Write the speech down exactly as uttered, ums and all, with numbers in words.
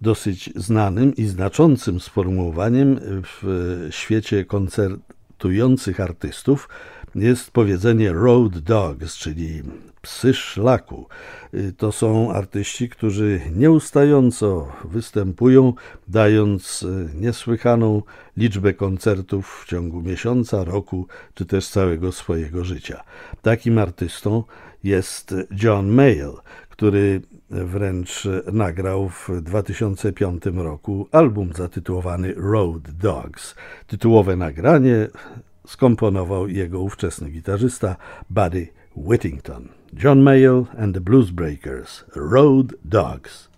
Dosyć znanym i znaczącym sformułowaniem w świecie koncertujących artystów jest powiedzenie road dogs, czyli psy szlaku. To są artyści, którzy nieustająco występują, dając niesłychaną liczbę koncertów w ciągu miesiąca, roku, czy też całego swojego życia. Takim artystą jest John Mayall, który wręcz nagrał w dwa tysiące piątym roku album zatytułowany Road Dogs. Tytułowe nagranie skomponował jego ówczesny gitarzysta Buddy Whittington. John Mayall and the Blues Breakers, Road Dogs.